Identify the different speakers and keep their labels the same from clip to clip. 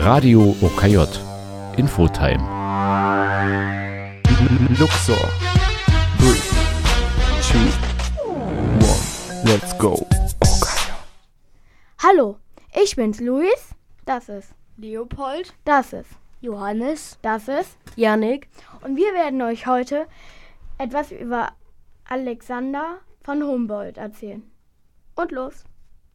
Speaker 1: Radio OKJ Infotime.
Speaker 2: Luxor. 3, 2, 1, let's go. OKJ.
Speaker 3: Hallo, ich bin's Luis. Das ist
Speaker 4: Leopold.
Speaker 3: Das ist
Speaker 4: Johannes.
Speaker 3: Das ist
Speaker 4: Yannick.
Speaker 3: Und wir werden euch heute etwas über Alexander von Humboldt erzählen. Und los.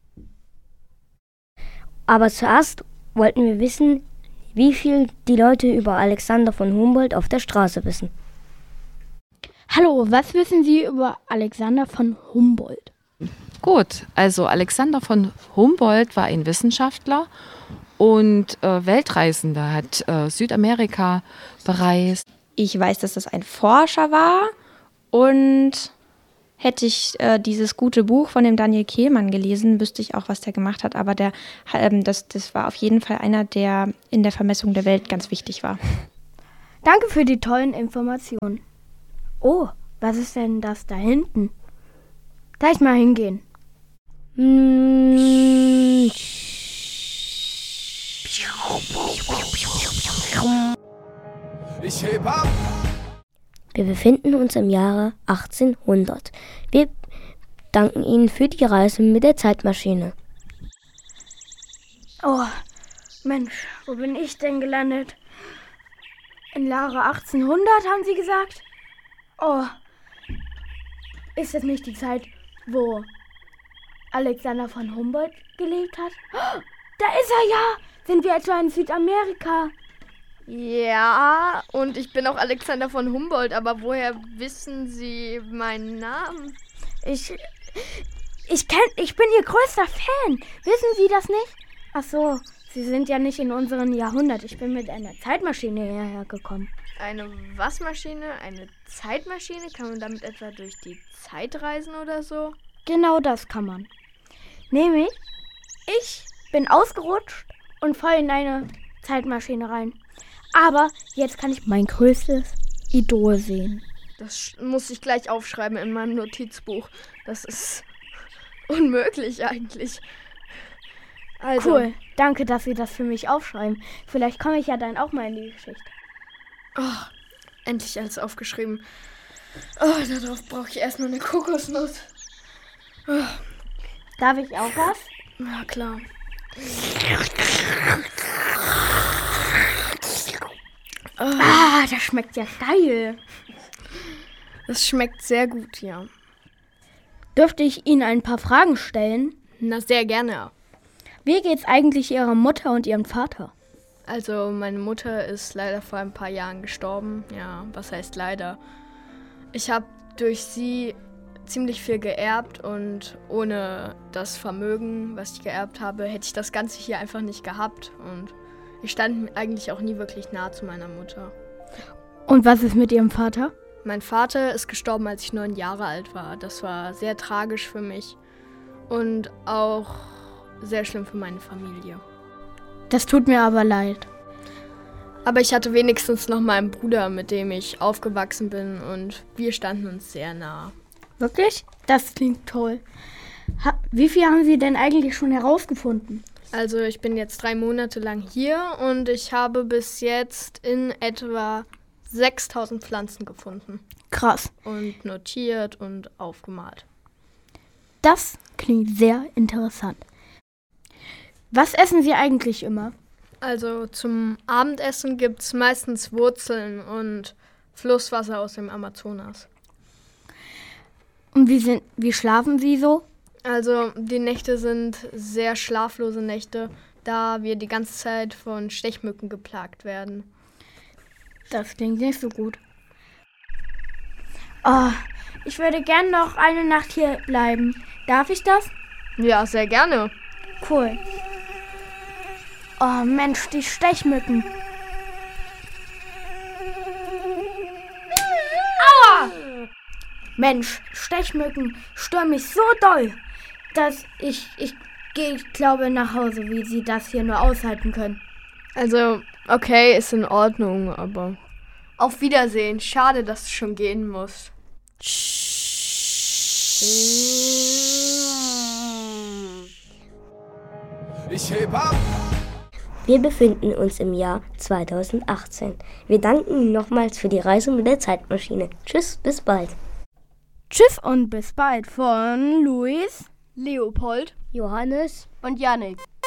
Speaker 4: Aber zuerst wollten wir wissen, wie viel die Leute über Alexander von Humboldt auf der Straße wissen.
Speaker 3: Hallo, was wissen Sie über Alexander von Humboldt?
Speaker 5: Gut, also Alexander von Humboldt war ein Wissenschaftler und Weltreisender, hat Südamerika bereist.
Speaker 6: Ich weiß, dass das ein Forscher war und hätte ich dieses gute Buch von dem Daniel Kehlmann gelesen, wüsste ich auch, was der gemacht hat. Aber das war auf jeden Fall einer, der in der Vermessung der Welt ganz wichtig war.
Speaker 3: Danke für die tollen Informationen. Oh, was ist denn das da hinten? Gleich mal hingehen.
Speaker 2: Ich heb ab.
Speaker 4: Wir befinden uns im Jahre 1800. Wir danken Ihnen für die Reise mit der Zeitmaschine.
Speaker 3: Oh, Mensch, wo bin ich denn gelandet? Im Jahre 1800, haben Sie gesagt? Oh, ist das nicht die Zeit, wo Alexander von Humboldt gelebt hat? Oh, da ist er ja! Sind wir etwa in Südamerika?
Speaker 7: Ja, und ich bin auch Alexander von Humboldt, aber woher wissen Sie meinen Namen?
Speaker 3: Ich bin Ihr größter Fan. Wissen Sie das nicht? Ach so, Sie sind ja nicht in unserem Jahrhundert. Ich bin mit einer Zeitmaschine hierher gekommen.
Speaker 7: Eine was Maschine? Eine Zeitmaschine? Kann man damit etwa durch die Zeit reisen oder so?
Speaker 3: Genau das kann man. Nämlich, ich bin ausgerutscht und voll in eine Zeitmaschine rein. Aber jetzt kann ich mein größtes Idol sehen.
Speaker 7: Das muss ich gleich aufschreiben in meinem Notizbuch. Das ist unmöglich eigentlich. Also,
Speaker 3: cool, danke, dass Sie das für mich aufschreiben. Vielleicht komme ich ja dann auch mal in die Geschichte.
Speaker 7: Oh, endlich alles aufgeschrieben. Oh, darauf brauche ich erst noch eine Kokosnuss. Oh.
Speaker 3: Darf ich auch was?
Speaker 7: Ja, klar.
Speaker 3: Ah, das schmeckt ja geil.
Speaker 7: Das schmeckt sehr gut, ja.
Speaker 3: Dürfte ich Ihnen ein paar Fragen stellen?
Speaker 7: Na, sehr gerne.
Speaker 3: Wie geht's eigentlich Ihrer Mutter und Ihrem Vater?
Speaker 7: Also, meine Mutter ist leider vor ein paar Jahren gestorben. Ja, was heißt leider? Ich habe durch sie ziemlich viel geerbt und ohne das Vermögen, was ich geerbt habe, hätte ich das Ganze hier einfach nicht gehabt. Und ich stand eigentlich auch nie wirklich nah zu meiner Mutter.
Speaker 3: Und was ist mit Ihrem Vater?
Speaker 7: Mein Vater ist gestorben, als ich 9 Jahre alt war. Das war sehr tragisch für mich und auch sehr schlimm für meine Familie.
Speaker 3: Das tut mir aber leid.
Speaker 7: Aber ich hatte wenigstens noch meinen Bruder, mit dem ich aufgewachsen bin, und wir standen uns sehr nah.
Speaker 3: Wirklich? Das klingt toll. Wie viel haben Sie denn eigentlich schon herausgefunden?
Speaker 7: Also ich bin jetzt 3 Monate lang hier und ich habe bis jetzt in etwa 6000 Pflanzen gefunden.
Speaker 3: Krass.
Speaker 7: Und notiert und aufgemalt.
Speaker 3: Das klingt sehr interessant. Was essen Sie eigentlich immer?
Speaker 7: Also zum Abendessen gibt es meistens Wurzeln und Flusswasser aus dem Amazonas.
Speaker 3: Und wie schlafen Sie so?
Speaker 7: Also die Nächte sind sehr schlaflose Nächte, da wir die ganze Zeit von Stechmücken geplagt werden.
Speaker 3: Das klingt nicht so gut. Oh, ich würde gern noch eine Nacht hier bleiben. Darf ich das?
Speaker 7: Ja, sehr gerne.
Speaker 3: Cool. Oh Mensch, die Stechmücken. Aua! Mensch, Stechmücken stören mich so doll, dass ich glaube nach Hause, wie Sie das hier nur aushalten können.
Speaker 7: Also, okay, ist in Ordnung, aber auf Wiedersehen. Schade, dass du schon gehen musst.
Speaker 2: Ich heb ab.
Speaker 4: Wir befinden uns im Jahr 2018. Wir danken Ihnen nochmals für die Reise mit der Zeitmaschine. Tschüss, bis bald.
Speaker 3: Tschüss und bis bald von Luis,
Speaker 8: Leopold
Speaker 4: Johannes
Speaker 8: und Yannick.